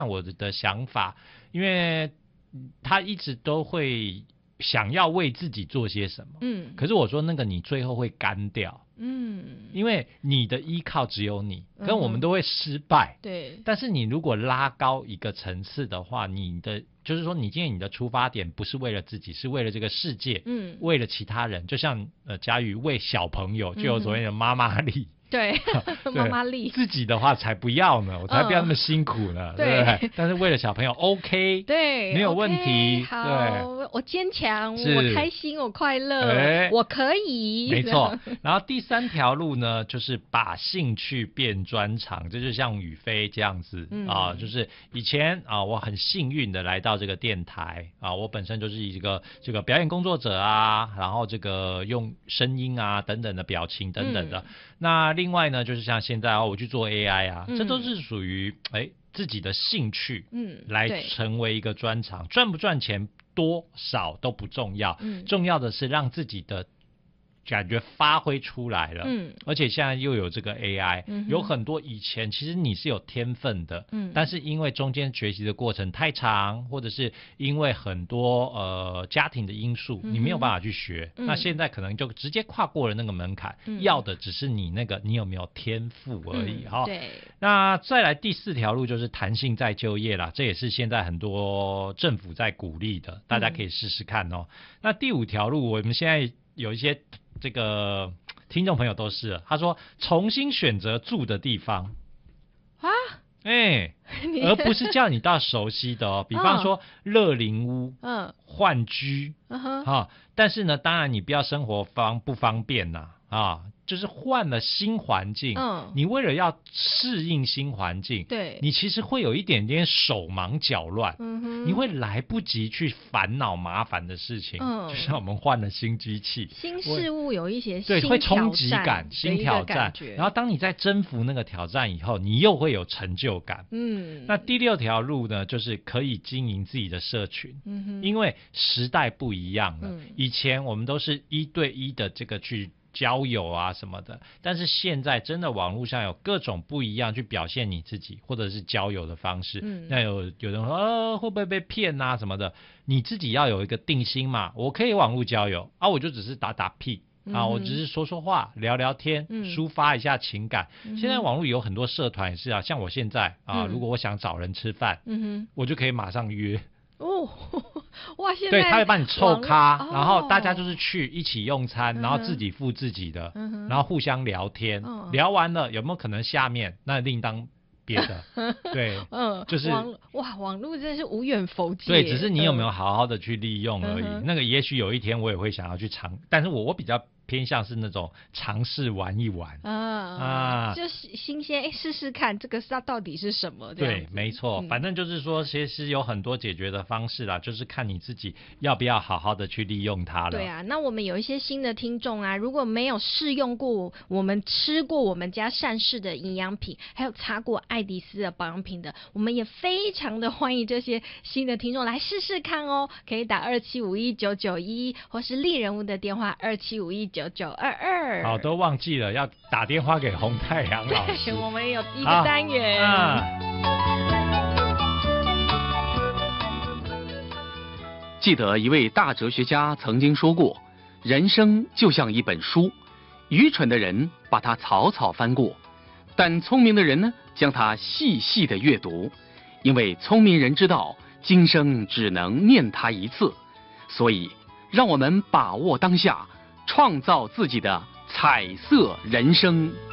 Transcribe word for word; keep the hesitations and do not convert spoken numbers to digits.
我的想法，因为他一直都会想要为自己做些什么，嗯，可是我说那个你最后会干掉，嗯，因为你的依靠只有你，跟我们都会失败，嗯、对。但是你如果拉高一个层次的话，你的就是说，你今天你的出发点不是为了自己，是为了这个世界，嗯，为了其他人，就像呃佳瑜为小朋友就有所谓的妈妈力。 对，妈妈力自己的话才不要呢，我才不要那么辛苦呢，嗯、对不对？但是为了小朋友 ，OK， 对， 没有问题。 Okay, 好， 对， 我坚强，我开心，我快乐，欸、我可以。 没错。然后第三条路呢，就是把兴趣变专长，这就像宇飞这样子、嗯、啊，就是以前啊，我很幸运的来到这个电台啊，我本身就是一个这个表演工作者啊，然后这个用声音啊等等的表情等等的。嗯、那另外呢，就是像现在啊，我去做 A I 啊，嗯、这都是属于哎自己的兴趣，嗯，来成为一个专长，赚不赚钱多少都不重要，嗯，重要的是让自己的感觉发挥出来了，嗯，而且现在又有这个 A I，嗯、有很多以前其实你是有天分的，嗯，但是因为中间学习的过程太长，或者是因为很多呃家庭的因素，嗯、你没有办法去学，嗯、那现在可能就直接跨过了那个门槛，嗯、要的只是你那个你有没有天赋而已哈、嗯。对。那再来第四条路就是弹性再就业啦，这也是现在很多政府在鼓励的，大家可以试试看哦。嗯、那第五条路，我们现在有一些这个听众朋友都是，他说重新选择住的地方啊，哎、欸，而不是叫你到熟悉的哦，比方说乐龄屋，嗯，换居，嗯啊，但是呢，当然你不要生活方不方便呐、啊，啊，就是换了新环境，嗯，你为了要适应新环境，对，你其实会有一点点手忙脚乱，嗯哼，你会来不及去烦恼麻烦的事情，嗯，就像我们换了新机器， 新事物有一些新对会冲击感、新挑战，然后当你在征服那个挑战以后，你又会有成就感，嗯，那第六条路呢，就是可以经营自己的社群，嗯哼，因为时代不一样了，嗯，以前我们都是一对一的这个去交友啊什么的，但是现在真的网络上有各种不一样去表现你自己或者是交友的方式，嗯，那有有人说呃会不会被骗啊什么的，你自己要有一个定心嘛，我可以网络交友啊，我就只是打打屁啊，我只是说说话聊聊天，嗯，抒发一下情感，嗯，现在网络有很多社团也是啊，像我现在啊，嗯，如果我想找人吃饭，嗯哼，我就可以马上约哦，哇！现在对，他会帮你凑咖，哦，然后大家就是去一起用餐，嗯，然后自己付自己的，嗯，然后互相聊天，嗯，聊完了有没有可能下面那另当别的？对，嗯，就是网哇，网络真的是无远弗届， 对，只是你有没有好好的去利用而已。嗯，那个也许有一天我也会想要去尝，但是我我比较偏向是那种尝试玩一玩啊啊，就是新鲜，哎，试试看这个它到底是什么？ 对，没错，嗯，反正就是说，其实有很多解决的方式啦，就是看你自己要不要好好的去利用它了。 对啊，那我们有一些新的听众啊，如果没有试用过，我们吃过我们家善事的营养品，还有擦过爱迪斯的保养品的，我们也非常的欢迎这些新的听众来试试看哦。可以打二七五一九九一，或是丽人屋的电话二七五一九九二二。 好，都忘记了要打电话给洪太阳老师。 我们有一个单元。啊， 记得一位大哲学家曾经说过，人生就像一本书，愚蠢的人把它草草翻过，但聪明的人呢，将它细细的阅读，因为聪明人知道今生只能念它一次，所以让我们把握当下，创造自己的彩色人生。